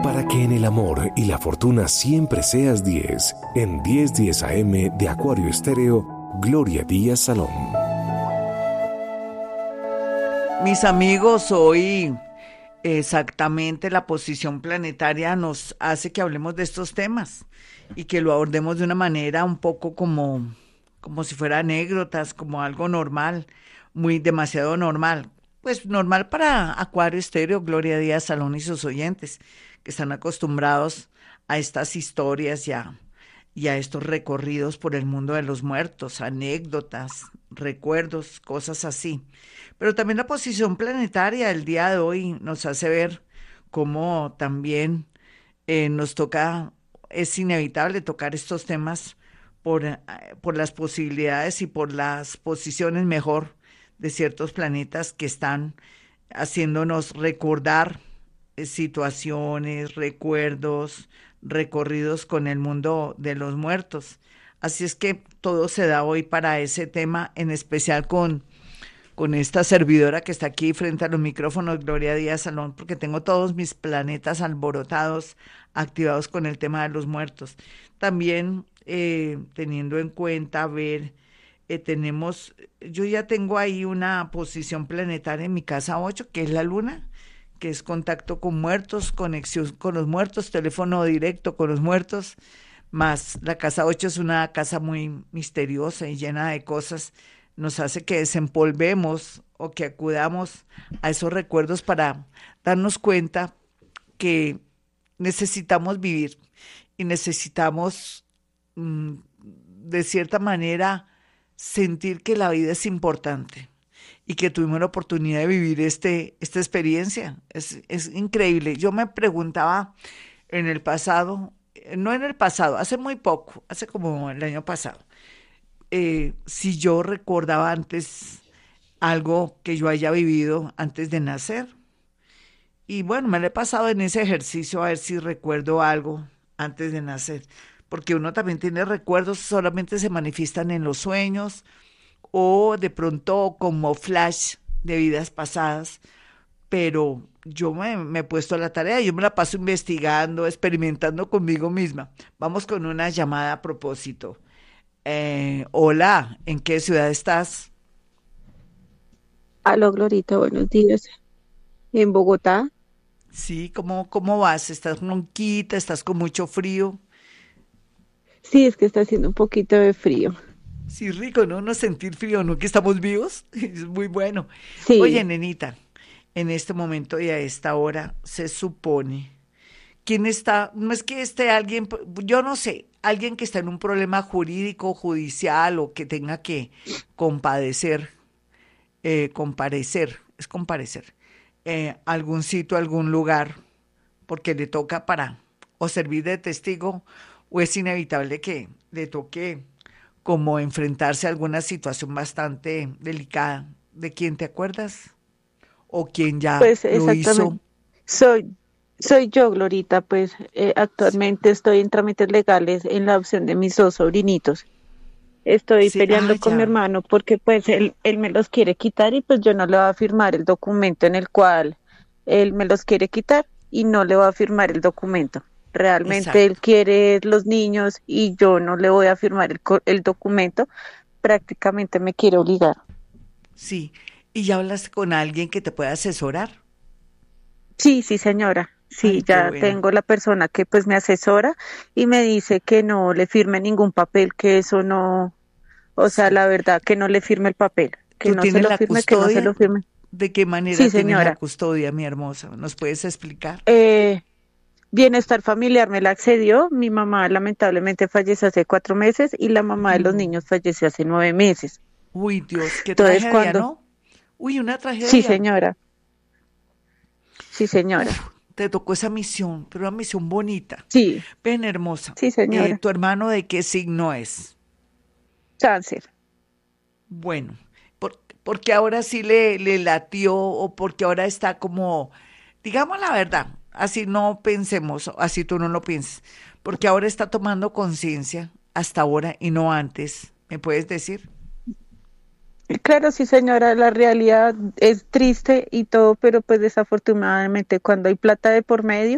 Para que en el amor y la fortuna siempre seas 10, en 10:10 AM de Acuario Estéreo, Gloria Díaz Salón. Mis amigos, hoy exactamente la posición planetaria nos hace que hablemos de estos temas y que lo abordemos de una manera un poco como si fuera anécdotas, como algo normal, muy demasiado normal. Pues normal para Acuario Estéreo, Gloria Díaz Salón y sus oyentes, que están acostumbrados a estas historias y a estos recorridos por el mundo de los muertos, anécdotas, recuerdos, cosas así. Pero también la posición planetaria del día de hoy nos hace ver cómo también nos toca, es inevitable tocar estos temas por las posibilidades y por las posiciones mejor de ciertos planetas que están haciéndonos recordar situaciones, recuerdos, recorridos con el mundo de los muertos. Así es que todo se da hoy para ese tema, en especial con esta servidora que está aquí frente a los micrófonos, Gloria Díaz Salón, porque tengo todos mis planetas alborotados, activados con el tema de los muertos. También teniendo en cuenta, yo ya tengo ahí una posición planetaria en mi casa 8 que es la luna, que es contacto con muertos, conexión con los muertos, teléfono directo con los muertos, más la casa 8 es una casa muy misteriosa y llena de cosas, nos hace que desempolvemos o que acudamos a esos recuerdos para darnos cuenta que necesitamos vivir y necesitamos, de cierta manera, sentir que la vida es importante y que tuvimos la oportunidad de vivir esta experiencia. Es increíble. Yo me preguntaba en el pasado, no en el pasado, hace muy poco, hace como el año pasado, si yo recordaba antes algo que yo haya vivido antes de nacer. Y bueno, me lo he pasado en ese ejercicio a ver si recuerdo algo antes de nacer, porque uno también tiene recuerdos, solamente se manifiestan en los sueños o de pronto como flash de vidas pasadas, pero yo me he puesto a la tarea, yo me la paso investigando, experimentando conmigo misma. Vamos con una llamada a propósito. Hola, ¿en qué ciudad estás? Aló, Glorita, buenos días. En Bogotá, Sí, ¿cómo vas? ¿Estás ronquita? ¿Estás con mucho frío? sí, es que está haciendo un poquito de frío. Sí, rico, ¿no? No sentir frío, ¿no? Que estamos vivos. Es muy bueno. Oye, Sí, nenita, en este momento y a esta hora se supone, ¿quién está? No es que esté alguien, yo no sé, alguien que está en un problema jurídico, judicial o que tenga que compadecer, es comparecer, algún sitio, algún lugar, porque le toca para o servir de testigo o es inevitable que le toque como enfrentarse a alguna situación bastante delicada. ¿De quién te acuerdas? ¿O quién ya pues lo exactamente. hizo? Soy, soy yo, Glorita, pues actualmente estoy en trámites legales en la adopción de mis dos sobrinitos. Estoy Sí, peleando con mi ya. hermano porque pues él me los quiere quitar y pues yo no le voy a firmar el documento en el cual él me los quiere quitar y no le voy a firmar el documento. Realmente él Exacto. quiere los niños y yo no le voy a firmar el documento. Prácticamente me quiere obligar. Sí. ¿Y ya hablas con alguien que te pueda asesorar? Sí, sí, señora. Ay, Sí, qué ya bueno. tengo la persona que pues me asesora y me dice que no le firme ningún papel, que eso no, o sea, Sí. la verdad, que no le firme el papel, que ¿Tú no se tienes lo la firme, que no se custodia? lo firme. ¿De qué manera Sí, tienes la señora. custodia, mi hermosa? ¿Nos puedes explicar? Eh, Bienestar familiar me la accedió. Mi mamá lamentablemente falleció hace 4 meses y la mamá de los Mm. niños falleció hace 9 meses. Uy, Dios, qué Entonces, tragedia, cuando, ¿no? Uy, una sí, tragedia. señora, sí, señora, Uf, te tocó esa misión, pero una misión bonita. sí, Ven, hermosa. sí, señora. ¿Tu hermano de qué signo es? Cáncer. Bueno, porque ahora sí le latió o porque ahora está como, digamos la verdad, así no pensemos, así tú no lo pienses, porque ahora está tomando conciencia hasta ahora y no antes, ¿me puedes decir? Claro, sí, señora, la realidad es triste y todo, pero pues desafortunadamente cuando hay plata de por medio,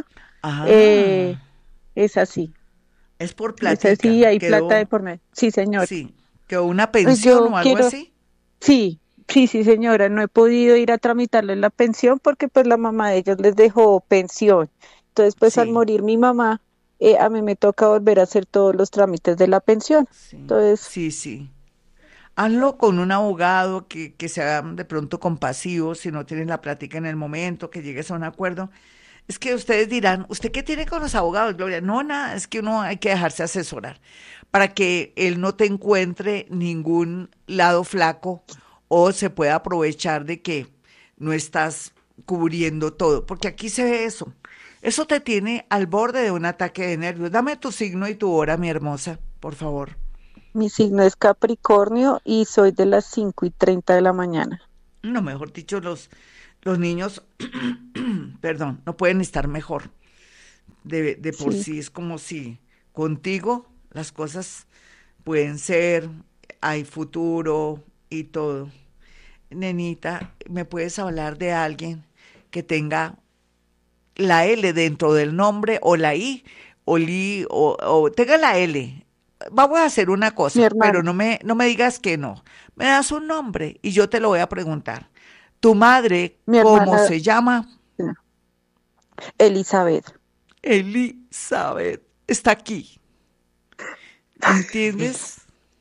Eh, Ah, es así, es por es platica. así, hay plata de Quedó, por medio. Sí, señor. sí, quedó una pensión Yo o algo quiero, así. sí, sí, señora, no he podido ir a tramitarle la pensión porque pues la mamá de ellos les dejó pensión. Entonces, pues al Sí, morir mi mamá, a mí me toca volver a hacer todos los trámites de la pensión. sí, Entonces, sí, sí. Hazlo con un abogado que sea de pronto compasivo, si no tienes la plática en el momento, que llegues a un acuerdo. Es que ustedes dirán, ¿usted qué tiene con los abogados, Gloria? No, nada, es que uno hay que dejarse asesorar para que él no te encuentre ningún lado flaco o se pueda aprovechar de que no estás cubriendo todo, porque aquí se ve eso. Eso te tiene al borde de un ataque de nervios. Dame tu signo y tu hora, mi hermosa, por favor. mi signo es Capricornio y soy de las 5:30 de la mañana. No, mejor dicho, los niños, perdón, no pueden estar mejor. De por Sí, sí es como si contigo las cosas pueden ser, hay futuro y todo. Nenita, ¿me puedes hablar de alguien que tenga la L dentro del nombre o la I o li o tenga la L? Vamos a hacer una mi cosa, pero hermana, no me digas que no. Me das un nombre y yo te lo voy a preguntar. ¿Tu madre mi cómo hermana se llama? Elizabeth. Elizabeth. Está aquí. ¿Entiendes?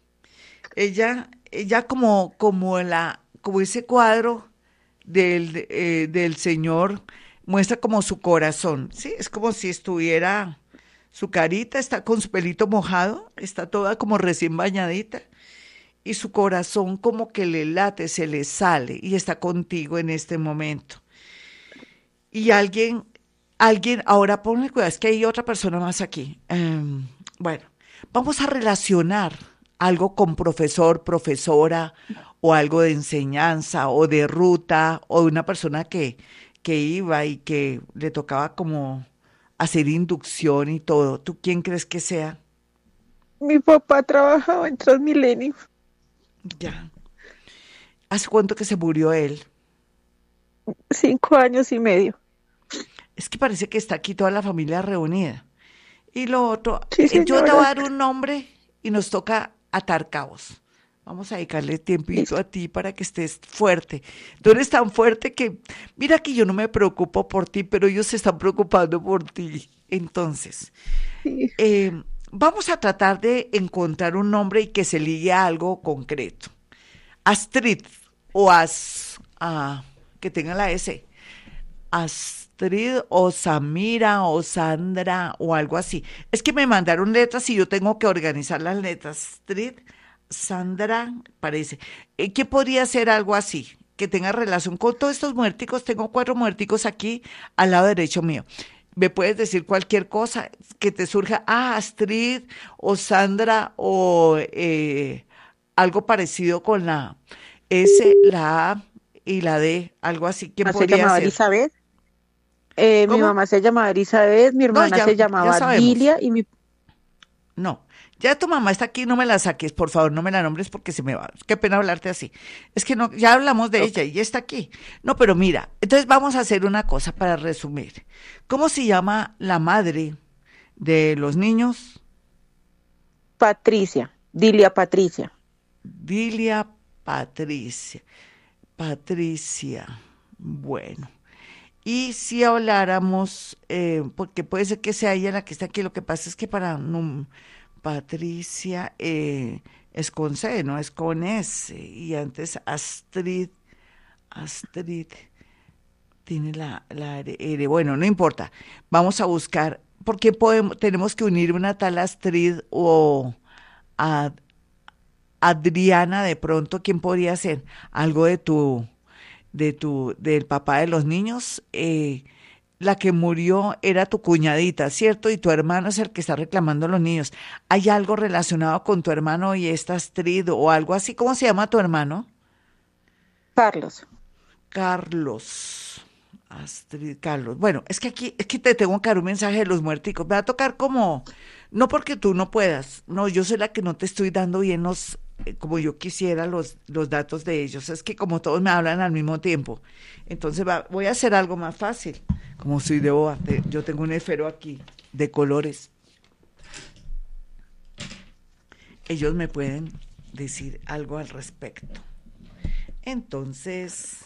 Ella como ese cuadro del Señor muestra como su corazón, ¿sí? Es como si estuviera, su carita está con su pelito mojado, está toda como recién bañadita, y su corazón como que le late, se le sale, y está contigo en este momento. Y ahora ponle cuidado, es que hay otra persona más aquí. Bueno, vamos a relacionar algo con profesor, profesora, o algo de enseñanza, o de ruta, o de una persona que iba y que le tocaba como hacer inducción y todo. ¿Tú quién crees que sea? Mi papá trabajaba en Transmilenio. Ya. ¿Hace cuánto que se murió él? 5 años y medio. Es que parece que está aquí toda la familia reunida. Y lo otro, Sí, yo te voy a señora. dar un nombre y nos toca atar cabos. Vamos a dedicarle tiempito Listo. a ti para que estés fuerte. Tú eres tan fuerte que, mira que yo no me preocupo por ti, pero ellos se están preocupando por ti. Entonces, Sí. vamos a tratar de encontrar un nombre y que se ligue a algo concreto. Astrid o que tenga la S. Astrid o Samira o Sandra o algo así. Es que me mandaron letras y yo tengo que organizar las letras. Astrid, Sandra, parece. ¿Qué podría ser algo así? Que tenga relación con todos estos muerticos. Tengo 4 muerticos aquí al lado derecho mío. Me puedes decir cualquier cosa que te surja. Astrid o Sandra o algo parecido con la S, la A y la D, algo así. ¿Quién Mamá se podría llamaba ser? Elizabeth. Mi ¿Cómo? mamá se llamaba Elizabeth, mi No, hermana se ya llamaba sabemos. Dilia y mi... No. Ya tu mamá está aquí, no me la saques, por favor, no me la nombres porque se me va. Qué pena hablarte así. Es que no, ya hablamos de Ok. ella y ya está aquí. No, pero mira, entonces vamos a hacer una cosa para resumir. ¿Cómo se llama la madre de los niños? Patricia, Dilia Patricia. Dilia Patricia. Patricia. Bueno. Y si habláramos, porque puede ser que sea ella la que está aquí, lo que pasa es que Patricia es con C, no es con S. Y antes Astrid tiene la R. Bueno, no importa. Vamos a buscar, porque tenemos que unir una tal Astrid o a Adriana de pronto, ¿quién podría ser? Algo del papá de los niños. La que murió era tu cuñadita, ¿cierto? Y tu hermano es el que está reclamando a los niños. ¿Hay algo relacionado con tu hermano y esta Astrid o algo así? ¿Cómo se llama tu hermano? Carlos. Carlos. Astrid, Carlos. Bueno, es que te tengo que dar un mensaje de los muerticos. Me va a tocar como, no porque tú no puedas, no, yo soy la que no te estoy dando bien como yo quisiera los datos de ellos. Es que como todos me hablan al mismo tiempo, entonces voy a hacer algo más fácil. Como soy de boa, yo tengo un esfero aquí de colores. Ellos me pueden decir algo al respecto. Entonces,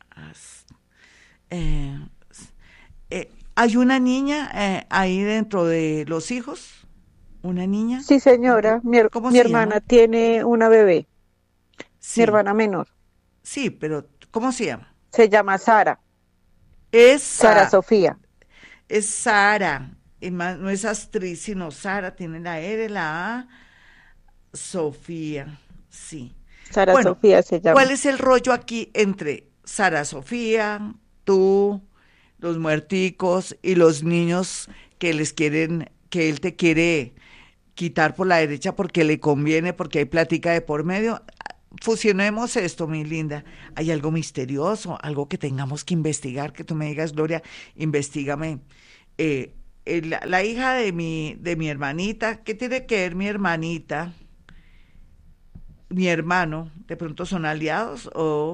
hay una niña ahí dentro de los hijos, una niña. Sí, señora, ¿Cómo mi se hermana llama? tiene una bebé, Sí, mi hermana menor, sí, pero ¿cómo se llama? se llama Sara, Sara Esa, Sofía. es Sara, y no es actriz, sino Sara, tiene la R, la A, Sofía, sí. Sara Bueno, Sofía se ¿cuál llama. es el rollo aquí entre Sara Sofía, tú, los muerticos y los niños que él te quiere quitar por la derecha porque le conviene, porque hay plática de por medio? Fusionemos esto, mi linda. ¿Hay algo misterioso, algo que tengamos que investigar? Que tú me digas, Gloria, investigame. La hija de mi hermanita, ¿qué tiene que ver mi hermanita? Mi hermano, de pronto son aliados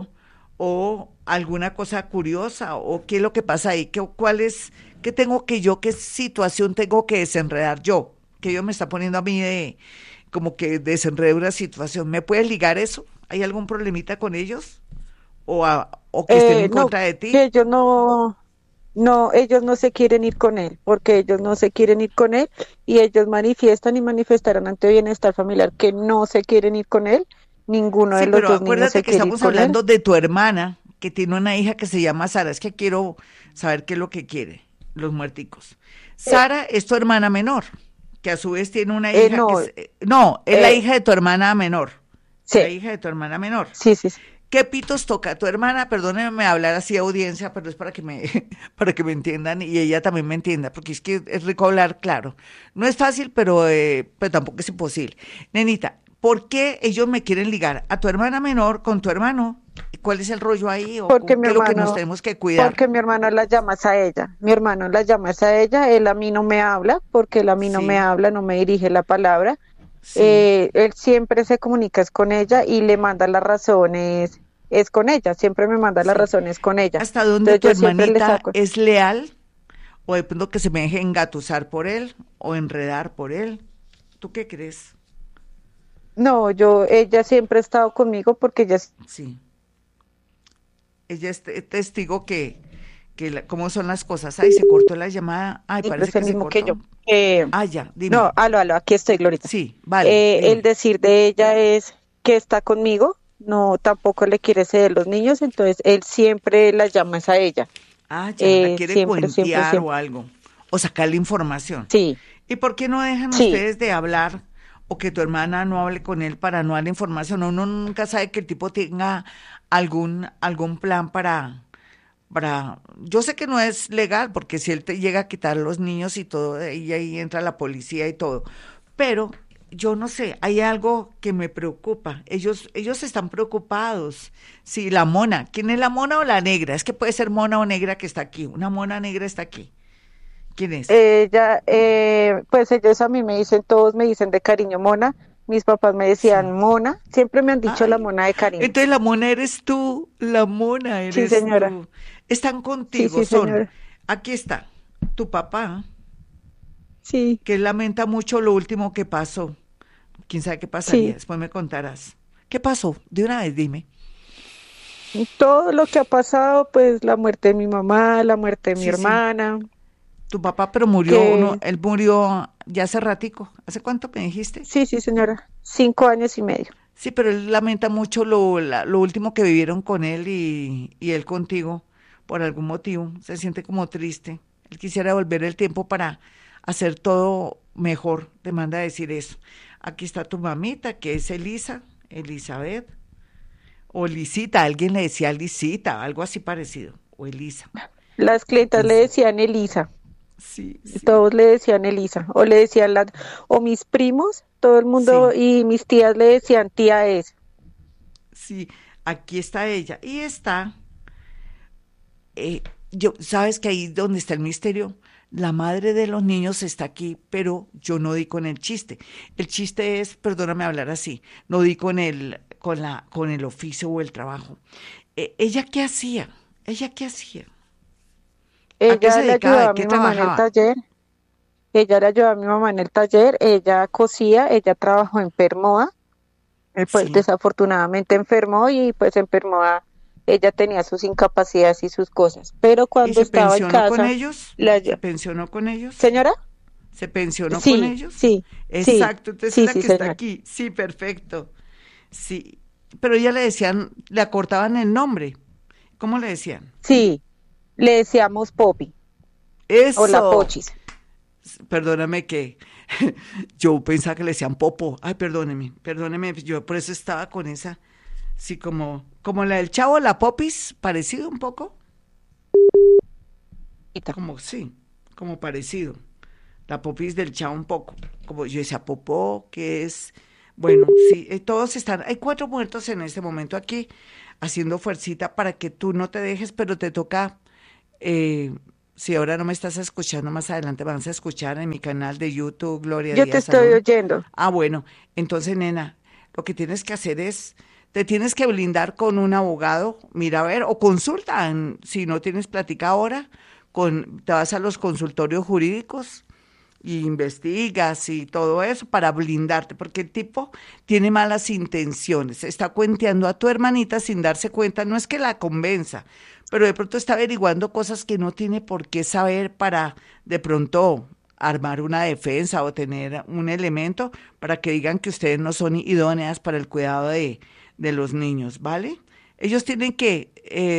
o alguna cosa curiosa o qué es lo que pasa ahí, qué tengo que yo, qué situación tengo que desenredar yo, que yo me está poniendo a mí de como que desenredo una situación. ¿Me puedes ligar eso? ¿Hay algún problemita con ellos? ¿O que estén en No, contra de que ti? ellos no, ellos no se quieren ir con él, porque ellos no se quieren ir con él y ellos manifiestan y manifestarán ante Bienestar Familiar que no se quieren ir con él. Ninguno de Sí, los pero dos niños acuérdate se que quiere ir estamos con él. hablando de tu hermana, que tiene una hija que se llama Sara. Es que quiero saber qué es lo que quiere, los muerticos. Eh, Sara es tu hermana menor, que a su vez tiene una hija que no, es... no, es la eh, hija de tu hermana menor. La sí, hija de tu hermana menor. sí, sí, sí. ¿Qué pitos toca tu hermana? Perdóneme hablar así a audiencia, pero es para que me, para que me entiendan y ella también me entienda, porque es que es rico hablar claro. No es fácil, pero tampoco es imposible. Nenita, ¿por qué ellos me quieren ligar a tu hermana menor con tu hermano? ¿Cuál es el rollo ahí Porque mi qué es lo que nos hermano, tenemos que cuidar? porque mi hermano la llama a ella. Mi hermano la llama a ella, él a mí no me habla, porque él a mí no me Sí, habla, no me dirige la palabra. sí, Él siempre se comunica es con ella y le manda las razones, es con ella, siempre me manda las sí. razones con ella. ¿Hasta dónde Entonces tu yo siempre le hermanita saco. es leal? ¿O de pronto que se me deje engatusar por él o enredar por él? ¿Tú qué crees? No, ella siempre ha estado conmigo porque Sí. Ella es testigo cómo son las cosas. Ay, se cortó la llamada. Ay, siempre parece es el que se mismo que cortó. yo. Ah, ya, No, dime. aló, aquí estoy, Glorita. Sí, vale, El dime. decir de ella es que está conmigo, no, tampoco le quiere ceder los niños, entonces él siempre la llama es a ella. Ah, ya, la quiere Siempre, siempre, cuentear o siempre. algo. O sacarle información. Sí, ¿Y por qué no dejan sí. ustedes de hablar o que tu hermana no hable con él para no darle información? Uno nunca sabe que el tipo tenga algún plan yo sé que no es legal, porque si él te llega a quitar los niños y todo, y ahí entra la policía y todo, pero yo no sé, hay algo que me preocupa. Ellos están preocupados. Sí, la mona. ¿Quién es la mona o la negra? Es que puede ser mona o negra que está aquí. Una mona negra está aquí. ¿Quién es? Ella, pues ellos a mí me dicen, todos me dicen de cariño Mona, mis papás me decían Sí. Mona, siempre me han dicho la Ay, Mona de cariño. entonces la mona eres tú, la mona Sí, eres señora. tú. Están Sí, contigo, sí, son. señora. Aquí está, tu papá, Sí, que lamenta mucho lo último que pasó. Quién sabe qué pasaría, sí. después me contarás. ¿Qué pasó? De una vez dime. Todo lo que ha pasado, pues la muerte de mi mamá, la muerte de mi Sí, sí. hermana, Tu papá, pero murió, no, que él murió ya hace ratico. ¿Hace cuánto me dijiste? sí, sí, señora, 5 años y medio. Sí, pero él lamenta mucho lo último que vivieron con él y él contigo, por algún motivo. Se siente como triste. Él quisiera volver el tiempo para hacer todo mejor. Te manda a decir eso. Aquí está tu mamita, que es Elizabeth, o Lisita. Alguien le decía Lisita, algo así parecido, o Elisa. Las clientas le Entonces, decían Elisa, sí, y sí, todos le decían Elisa, o le decían o mis primos, todo el mundo, sí, y mis tías le decían tía es. sí. Aquí está ella. Y está, sabes que ahí donde está el misterio, la madre de los niños está aquí, pero yo no di con el chiste. El chiste es, perdóname hablar así, no di con el oficio o el trabajo. ¿Ella qué hacía? ¿Ella qué hacía? ¿A qué se Ella le dedicaba? ayudaba ¿De a qué mi mamá en el trabajaba? taller. Ella le ayudaba a mi mamá en el taller. Ella cosía. Ella trabajó en Permoa. Pues Sí. desafortunadamente enfermó y pues enfermó. Ella tenía sus incapacidades y sus cosas. Pero ¿Y cuando se estaba en pensionó con casa, ellos? la ¿Se ayudó. pensionó con ellos? ¿Señora? ¿Se pensionó con Sí, ellos? sí, sí, Exacto, entonces es sí, la sí, que está señor. aquí. Sí, perfecto. Sí, pero ella le decían, le acortaban el nombre. ¿Cómo le decían? Sí, le decíamos Poppy o la Eso. Pochis. Perdóname que yo pensaba que le decían Popo. Ay, perdóneme, yo por eso estaba con esa, sí, como la del Chavo, la Popis, parecido un poco, como sí, como parecido. La Popis del Chavo un poco, como yo decía Popó, que es, bueno, sí, todos están, hay 4 muertos en este momento aquí, haciendo fuercita para que tú no te dejes, pero te toca, eh, si ahora no me estás escuchando, más adelante me vas a escuchar en mi canal de YouTube, Gloria Yo te Díaz estoy Salón. oyendo. Ah, bueno, entonces, nena, lo que tienes que hacer es, te tienes que blindar con un abogado, mira a ver, o consulta, si no tienes plática ahora, te vas a los consultorios jurídicos y investigas y todo eso para blindarte, porque el tipo tiene malas intenciones, está cuenteando a tu hermanita sin darse cuenta, no es que la convenza, pero de pronto está averiguando cosas que no tiene por qué saber para de pronto armar una defensa o tener un elemento para que digan que ustedes no son idóneas para el cuidado de los niños, ¿vale? Ellos tienen que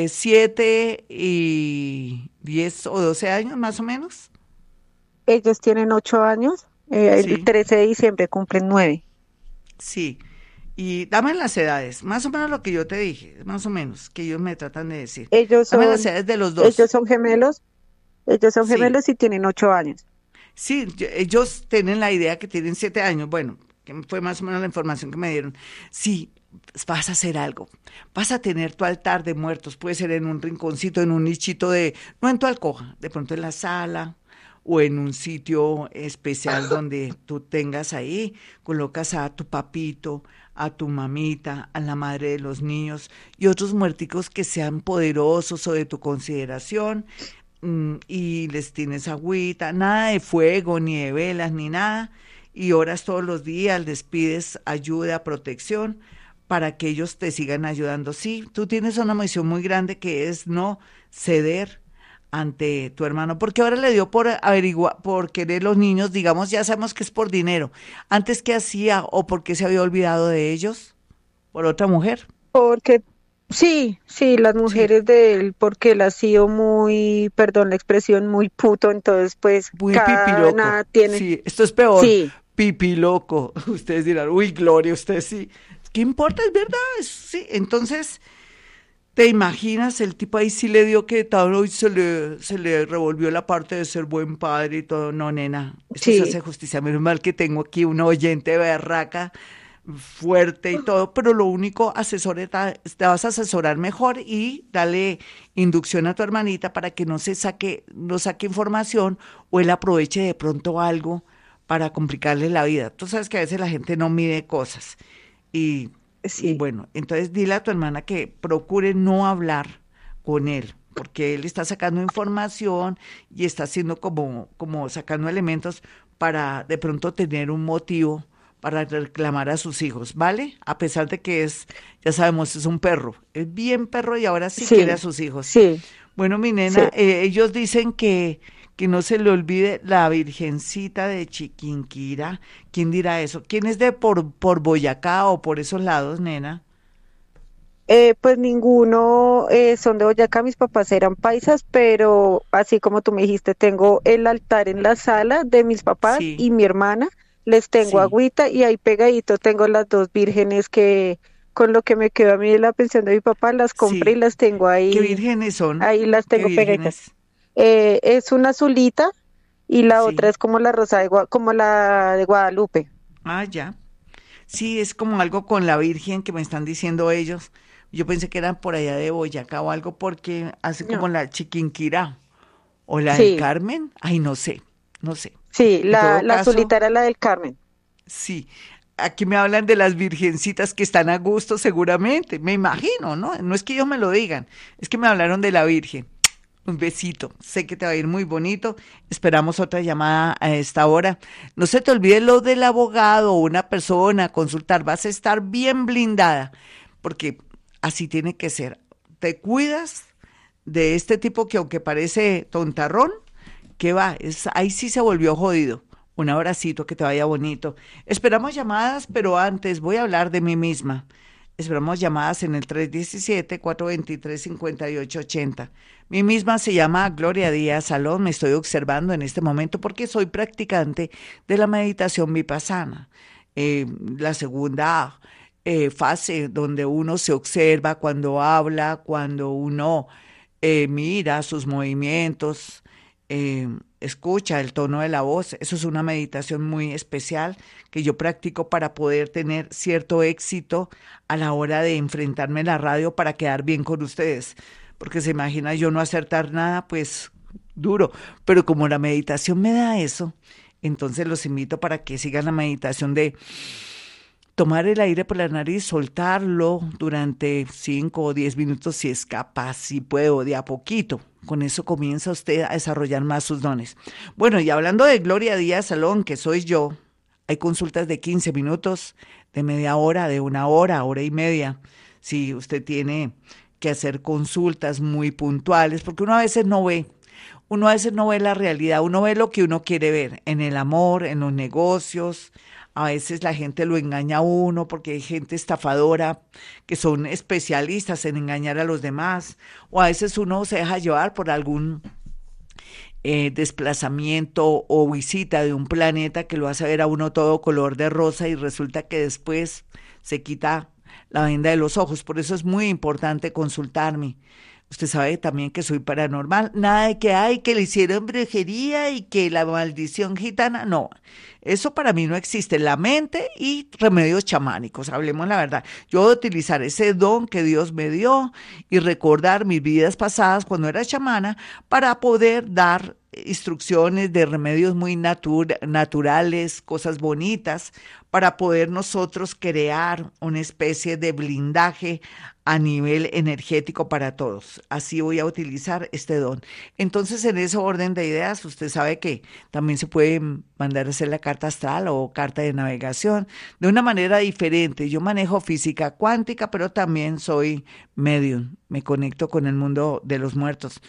7 y 10 o 12 años más o menos. Ellos tienen 8 años. El Sí. 13 de diciembre cumplen 9. Sí, y dame las edades, más o menos lo que yo te dije, más o menos, que ellos me tratan de decir. Ellos Dame las son, edades de los ellos dos. son gemelos. Ellos son Sí, gemelos y tienen 8 años. sí, ellos tienen la idea que tienen 7 años, bueno, que fue más o menos la información que me dieron. Sí, vas a hacer algo, vas a tener tu altar de muertos, puede ser en un rinconcito, en un nichito no en tu alcoba, de pronto en la sala o en un sitio especial donde tú tengas ahí, colocas a tu papito, a tu mamita, a la madre de los niños y otros muerticos que sean poderosos o de tu consideración, y les tienes agüita, nada de fuego, ni de velas, ni nada, y oras todos los días, les pides ayuda, protección, para que ellos te sigan ayudando. Sí, tú tienes una misión muy grande que es no ceder ante tu hermano, porque ahora le dio por averiguar, por querer los niños, digamos, ya sabemos que es por dinero. Antes, ¿qué hacía o por qué se había olvidado de ellos? ¿Por otra mujer? Porque sí, sí, las Sí, mujeres de él, porque él ha sido muy, perdón la expresión, muy puto, entonces pues muy cada pipiroco. nada tiene. Sí, esto es peor. Sí, Pipiloco. Ustedes dirán, uy, Gloria, usted sí. ¿Qué importa? Es verdad. Sí, entonces, ¿te imaginas? El tipo ahí sí le dio que tal hoy se le revolvió la parte de ser buen padre y todo. No, nena, esto se sí, hace justicia. Menos mal que tengo aquí una oyente berraca, fuerte y todo, pero lo único, te vas a asesorar mejor y dale inducción a tu hermanita para que no saque información o él aproveche de pronto algo para complicarle la vida. Tú sabes que a veces la gente no mide cosas y, y sí. bueno, entonces dile a tu hermana que procure no hablar con él, porque él está sacando información y está haciendo como sacando elementos para de pronto tener un motivo para reclamar a sus hijos, ¿vale? A pesar de que ya sabemos, es un perro, es bien perro y ahora sí quiere a Sí, sus hijos. sí, Bueno, mi sí. nena, ellos dicen que no se le olvide la Virgencita de Chiquinquirá. ¿Quién dirá eso? ¿Quién es de por Boyacá o por esos lados, nena? Pues ninguno son de Boyacá, mis papás eran paisas, pero así como tú me dijiste, tengo el altar en la sala de mis papás Sí, y mi hermana, les tengo sí. agüita y ahí pegadito tengo las dos vírgenes que con lo que me quedó a mí de la pensión de mi papá, las compré y Sí. las tengo ¿Qué ahí, vírgenes son? ahí las ¿Qué tengo pegaditas. vírgenes? Es una azulita y la otra Sí. es como la rosa como la de Guadalupe. Ah, ya. Sí, es como algo con la Virgen que me están diciendo ellos. Yo pensé que eran por allá de Boyacá o algo porque hacen como No, la Chiquinquirá ¿O la del Sí, Carmen? Ay, no sé, no sé. sí, En todo la caso, azulita era la del Carmen. sí. Aquí me hablan de las virgencitas que están a gusto seguramente, me imagino, ¿no? No es que ellos me lo digan, es que me hablaron de la Virgen. Un besito, sé que te va a ir muy bonito. Esperamos otra llamada a esta hora. No se te olvide lo del abogado o una persona a consultar. Vas a estar bien blindada, porque así tiene que ser. Te cuidas de este tipo que aunque parece tontarrón, que va, ahí sí se volvió jodido. Un abracito, que te vaya bonito. Esperamos llamadas, pero antes voy a hablar de mí misma. Esperamos llamadas en el 317-423-5880. Mi misma se llama Gloria Díaz Salón. Me estoy observando en este momento porque soy practicante de la meditación vipassana. La segunda fase donde uno se observa cuando habla, cuando uno mira sus movimientos, escucha el tono de la voz. Eso es una meditación muy especial que yo practico para poder tener cierto éxito a la hora de enfrentarme en la radio para quedar bien con ustedes. Porque se imagina yo no acertar nada, pues duro. Pero como la meditación me da eso, entonces los invito para que sigan la meditación de tomar el aire por la nariz, soltarlo durante 5 o 10 minutos si es capaz, si puedo, de a poquito. Con eso comienza usted a desarrollar más sus dones. Bueno, y hablando de Gloria Díaz Salón, que soy yo, hay consultas de 15 minutos, de media hora, de una hora, hora y media. Si usted tiene que hacer consultas muy puntuales, porque uno a veces no ve la realidad, uno ve lo que uno quiere ver en el amor, en los negocios. A veces la gente lo engaña a uno porque hay gente estafadora que son especialistas en engañar a los demás. O a veces uno se deja llevar por algún desplazamiento o visita de un planeta que lo hace ver a uno todo color de rosa y resulta que después se quita la venda de los ojos. Por eso es muy importante consultarme. Usted sabe también que soy paranormal. Nada de que hay, que le hicieron brujería y que la maldición gitana. No, eso para mí no existe. La mente y remedios chamánicos, hablemos la verdad. Yo voy a utilizar ese don que Dios me dio y recordar mis vidas pasadas cuando era chamana para poder dar instrucciones de remedios muy naturales, cosas bonitas, para poder nosotros crear una especie de blindaje a nivel energético para todos. Así voy a utilizar este don. Entonces, en ese orden de ideas, usted sabe que también se puede mandar a hacer la carta astral o carta de navegación de una manera diferente. Yo manejo física cuántica, pero también soy medium. Me conecto con el mundo de los muertos.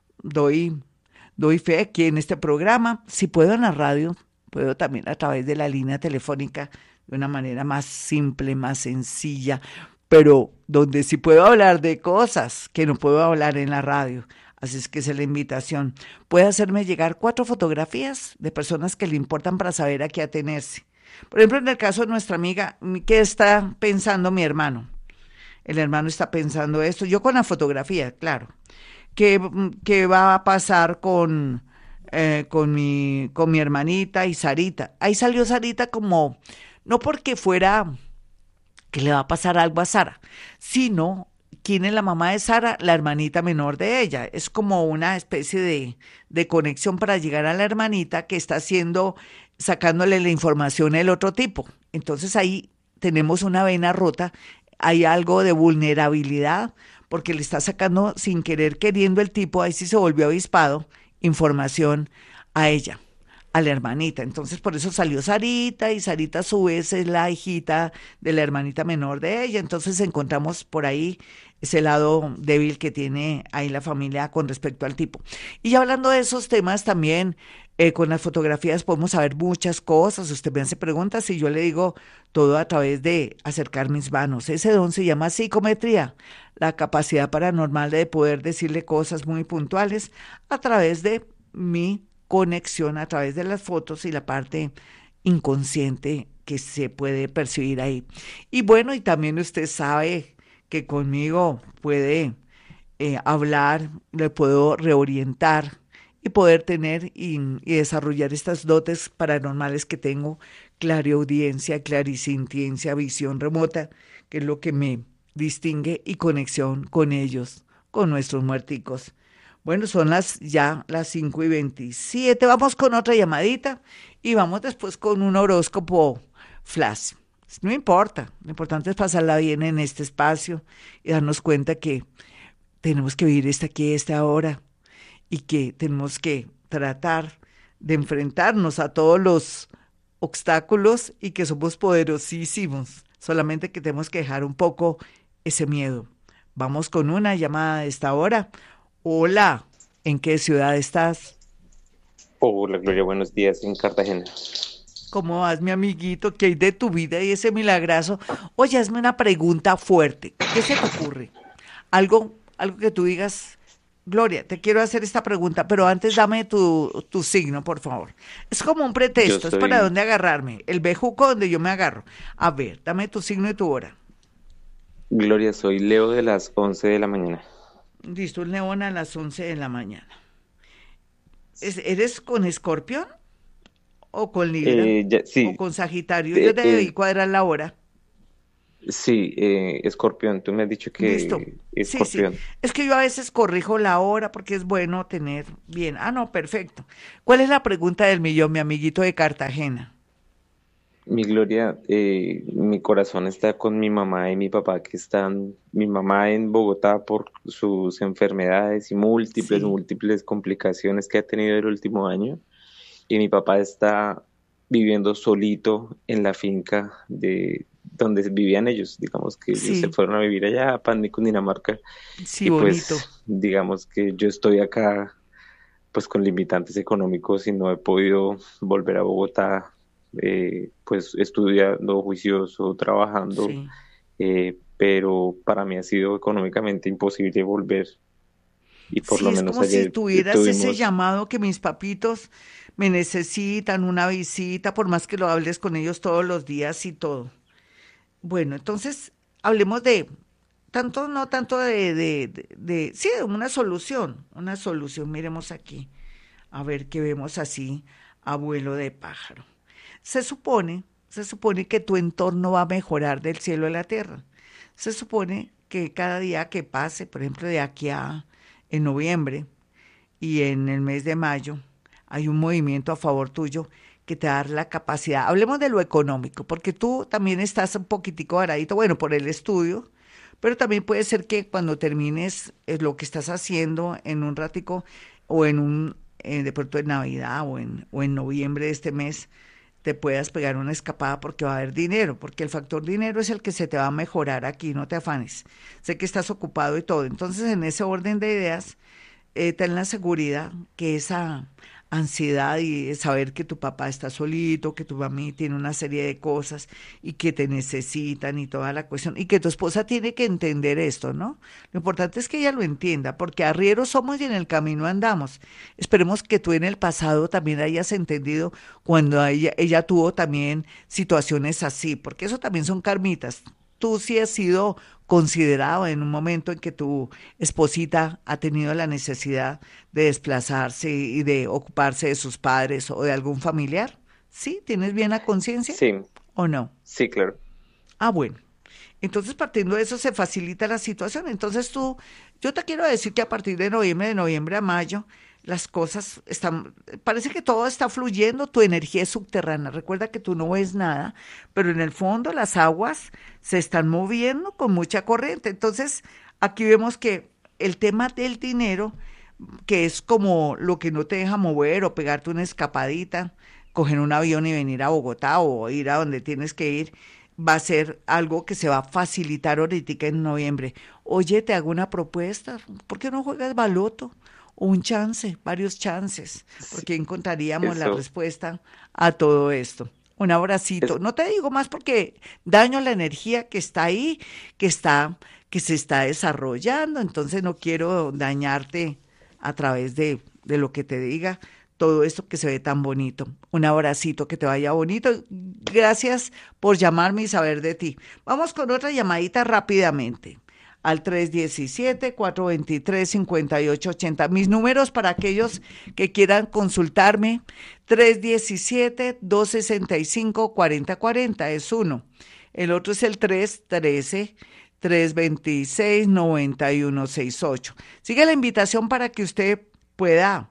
Doy fe aquí en este programa. Si puedo en la radio, puedo también a través de la línea telefónica de una manera más simple, más sencilla, pero donde sí puedo hablar de cosas que no puedo hablar en la radio. Así es que es la invitación. Puede hacerme llegar 4 fotografías de personas que le importan para saber a qué atenerse. Por ejemplo, en el caso de nuestra amiga, ¿qué está pensando mi hermano? El hermano está pensando esto. Yo con la fotografía, claro. ¿Qué va a pasar con mi hermanita y Sarita? Ahí salió Sarita como, no porque fuera que le va a pasar algo a Sara, sino quién es la mamá de Sara, la hermanita menor de ella. Es como una especie de conexión para llegar a la hermanita que está sacándole la información el otro tipo. Entonces ahí tenemos una vena rota, hay algo de vulnerabilidad, porque le está sacando sin querer queriendo el tipo, ahí sí se volvió avispado, información a ella, a la hermanita. Entonces por eso salió Sarita y Sarita a su vez es la hijita de la hermanita menor de ella. Entonces encontramos por ahí ese lado débil que tiene ahí la familia con respecto al tipo. Y hablando de esos temas también, con las fotografías podemos saber muchas cosas. Usted me hace preguntas y yo le digo todo a través de acercar mis manos. Ese don se llama psicometría, la capacidad paranormal de poder decirle cosas muy puntuales a través de mi conexión, a través de las fotos y la parte inconsciente que se puede percibir ahí. Y bueno, y también usted sabe que conmigo puede hablar, le puedo reorientar y poder tener y desarrollar estas dotes paranormales que tengo, clariaudiencia, clarisintiencia, visión remota, que es lo que me distingue, y conexión con ellos, con nuestros muerticos. Bueno, son ya las 5:27. Vamos con otra llamadita y vamos después con un horóscopo flash. No importa, lo importante es pasarla bien en este espacio y darnos cuenta que tenemos que vivir esta aquí, esta ahora y que tenemos que tratar de enfrentarnos a todos los obstáculos y que somos poderosísimos. Solamente que tenemos que dejar un poco ese miedo. Vamos con una llamada de esta hora. Hola, ¿en qué ciudad estás? Hola Gloria, buenos días en Cartagena. ¿Cómo vas, mi amiguito? ¿Qué hay de tu vida y ese milagrazo? Oye, hazme una pregunta fuerte. ¿Qué se te ocurre? Algo que tú digas, Gloria, te quiero hacer esta pregunta, pero antes dame tu signo, por favor. Es como un Yo pretexto, es para soy, dónde agarrarme, el bejuco donde yo me agarro. A ver, dame tu signo y tu hora. Gloria, soy Leo de las 11 de la mañana. Listo, el neón a las 11 de la mañana. ¿Eres con Escorpión o con Libra o Sí, con Sagitario? Yo eh, te debí eh, cuadrar la hora. sí, Escorpión, tú me has dicho Listo. que Sí, sí. Escorpión. Es que yo a veces corrijo la hora porque es bueno tener bien. Ah, no, perfecto. ¿Cuál es la pregunta del millón, mi amiguito de Cartagena? Mi Gloria, mi corazón está con mi mamá y mi papá que están, mi mamá en Bogotá por sus enfermedades y Sí. múltiples complicaciones que ha tenido el último año. Y mi papá está viviendo solito en la finca de donde vivían ellos. Digamos que ellos se Sí, fueron a vivir allá a Pan Cundinamarca sí, y bonito. pues digamos que yo estoy acá pues con limitantes económicos y no he podido volver a Bogotá, pues estudiando juicioso, trabajando, Sí. pero para mí ha sido económicamente imposible volver y por Sí, lo es menos como si ayer tuvieras ese tuvimos, llamado que mis papitos me necesitan, una visita, por más que lo hables con ellos todos los días y todo. Bueno, entonces hablemos de, tanto, no tanto sí, de una solución, miremos aquí, a ver qué vemos así, abuelo de pájaro. Se supone que tu entorno va a mejorar del cielo a la tierra. Se supone que cada día que pase, por ejemplo, de aquí a en noviembre y en el mes de mayo, hay un movimiento a favor tuyo que te da la capacidad. Hablemos de lo económico, porque tú también estás un poquitico varadito, bueno, por el estudio, pero también puede ser que cuando termines lo que estás haciendo en un ratico o de pronto en Navidad o en noviembre de este mes, te puedas pegar una escapada porque va a haber dinero, porque el factor dinero es el que se te va a mejorar aquí, no te afanes. Sé que estás ocupado y todo. Entonces, en ese orden de ideas, ten la seguridad que esa ansiedad y saber que tu papá está solito, que tu mami tiene una serie de cosas y que te necesitan y toda la cuestión, y que tu esposa tiene que entender esto, ¿no? Lo importante es que ella lo entienda, porque arrieros somos y en el camino andamos. Esperemos que tú en el pasado también hayas entendido cuando ella tuvo también situaciones así, porque eso también son karmitas. Tú sí has sido considerado en un momento en que tu esposita ha tenido la necesidad de desplazarse y de ocuparse de sus padres o de algún familiar. ¿Sí? ¿Tienes bien la conciencia sí, o no? sí, claro. Ah, bueno. Entonces, partiendo de eso, se facilita la situación. Entonces, yo te quiero decir que a partir de noviembre a mayo, las cosas están, parece que todo está fluyendo, tu energía es subterránea. Recuerda que tú no ves nada, pero en el fondo las aguas se están moviendo con mucha corriente. Entonces, aquí vemos que el tema del dinero, que es como lo que no te deja mover o pegarte una escapadita, coger un avión y venir a Bogotá o ir a donde tienes que ir, va a ser algo que se va a facilitar ahorita en noviembre. Oye, te hago una propuesta, ¿por qué no juegas baloto? O un chance, varios chances, Sí, porque encontraríamos la eso, respuesta a todo esto. Un abracito. es, No te digo más porque daño la energía que está ahí, que está, que se está desarrollando, entonces no quiero dañarte a través de lo que te diga todo esto que se ve tan bonito. Un abracito, que te vaya bonito. Gracias por llamarme y saber de ti. Vamos con otra llamadita rápidamente al 317-423-5880. Mis números para aquellos que quieran consultarme, 317-265-4040 es uno. El otro es el 313 326-9168. Sigue la invitación para que usted pueda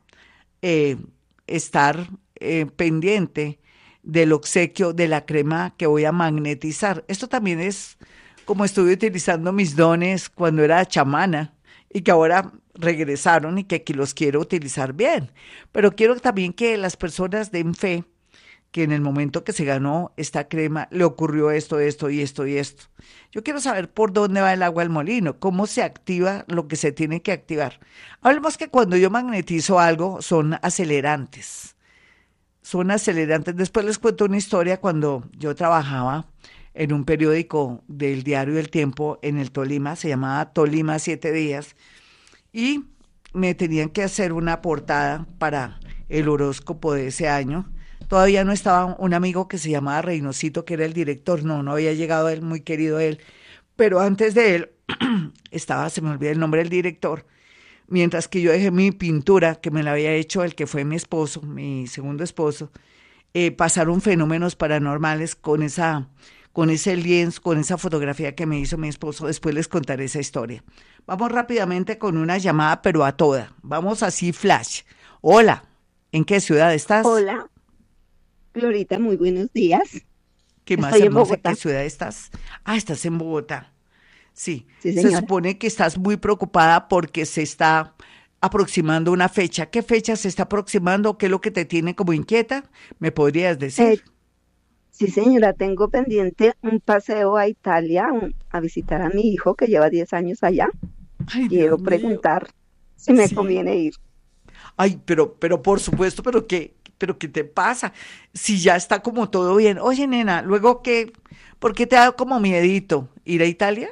estar pendiente del obsequio de la crema que voy a magnetizar. Esto también es como estuve utilizando mis dones cuando era chamana y que ahora regresaron y que aquí los quiero utilizar bien. Pero quiero también que las personas den fe que en el momento que se ganó esta crema le ocurrió esto, esto y esto y esto. Yo quiero saber por dónde va el agua al molino, cómo se activa lo que se tiene que activar. Hablemos que cuando yo magnetizo algo son acelerantes. Son acelerantes. Después les cuento una historia cuando yo trabajaba en un periódico del diario El Tiempo en el Tolima, se llamaba Tolima 7 días, y me tenían que hacer una portada para el horóscopo de ese año. Todavía no estaba un amigo que se llamaba Reynosito, que era el director, no había llegado él, muy querido él, pero antes de él estaba, se me olvida el nombre del director, mientras que yo dejé mi pintura, que me la había hecho el que fue mi esposo, mi segundo esposo, pasaron fenómenos paranormales con ese lienzo, con esa fotografía que me hizo mi esposo. Después les contaré esa historia. Vamos rápidamente con una llamada, pero a toda. Vamos así, flash. Hola, ¿en qué ciudad estás? Hola, Glorita, muy buenos días. ¿Qué más Estoy en hermosa? Bogotá. ¿Qué ciudad estás? Ah, estás en Bogotá. Sí, Sí, se señora. supone que estás muy preocupada porque se está aproximando una fecha. ¿Qué fecha se está aproximando? ¿Qué es lo que te tiene como inquieta? ¿Me podrías decir? Sí, señora, tengo pendiente un paseo a Italia, a visitar a mi hijo que lleva 10 años allá. Ay, Quiero Dios mío. preguntar si me Sí. conviene ir. Ay, pero por supuesto, pero ¿qué te pasa? Si ya está como todo bien. Oye, nena, luego ¿por qué te da como miedito ir a Italia?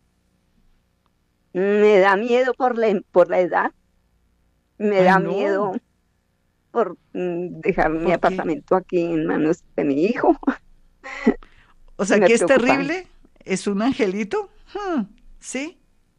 Me da miedo por la edad, me Ay, da no. miedo por dejar mi ¿Por qué? apartamento aquí en manos de mi hijo. O sea, Me que es preocupa. terrible, es un angelito. ¿Sí?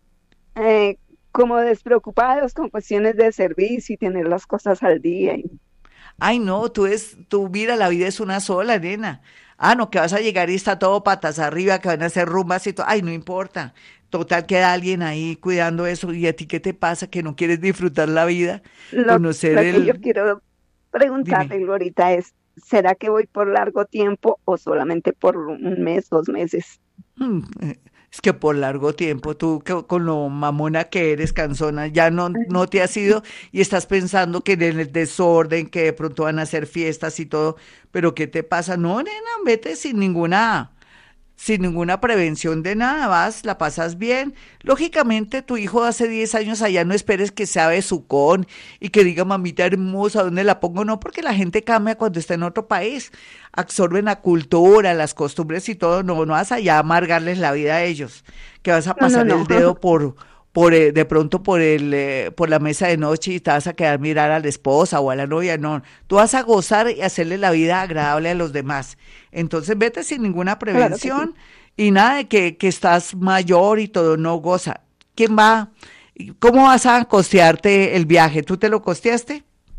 Como despreocupados con cuestiones de servicio y tener las cosas al día. Ay, no, mira, la vida es una sola, nena. Ah, no, que vas a llegar y está todo patas arriba, que van a hacer rumbas y todo. Ay, no importa. Total, queda alguien ahí cuidando eso. ¿Y a ti qué te pasa? ¿Que no quieres disfrutar la vida? Lo Conocer que yo quiero preguntarle, Dime. Glorita, es, ¿será que voy por largo tiempo o solamente por un mes, 2 meses? Es que por largo tiempo, tú con lo mamona que eres, cansona, ya no te has ido y estás pensando que en el desorden, que de pronto van a hacer fiestas y todo, pero ¿qué te pasa? No, nena, vete sin ninguna prevención de nada, vas, la pasas bien. Lógicamente, tu hijo de hace 10 años allá, no esperes que sea besucón y que diga, mamita hermosa, ¿dónde la pongo? No, porque la gente cambia cuando está en otro país, absorben la cultura, las costumbres y todo, no vas allá a amargarles la vida a ellos, que vas a No, pasar no. el dedo de pronto por la mesa de noche y te vas a quedar a mirar a la esposa o a la novia, no, tú vas a gozar y hacerle la vida agradable a los demás. Entonces vete sin ninguna Claro que sí. prevención y nada de que estás mayor y todo, no goza. ¿Quién va? ¿Cómo vas a costearte el viaje? ¿Tú te lo costeaste?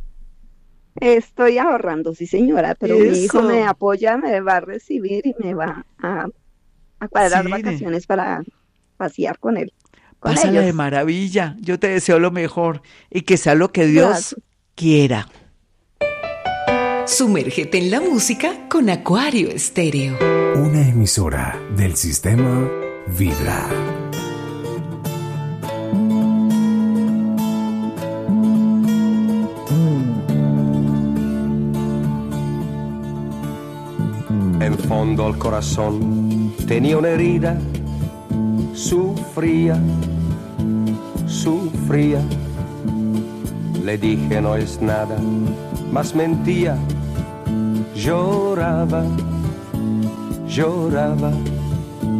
Estoy ahorrando, sí, señora, pero mi hijo Eso. me apoya, me va a recibir y me va a cuadrar Sí, vacaciones para pasear con él, con pásala de ellos. maravilla. Yo te deseo lo mejor y que sea lo que Dios Gracias. quiera. Sumérgete en la música con Acuario Estéreo. Una emisora del sistema Vibra. En fondo al corazón tenía una herida, sufría. Le dije no es nada, mas mentía, lloraba.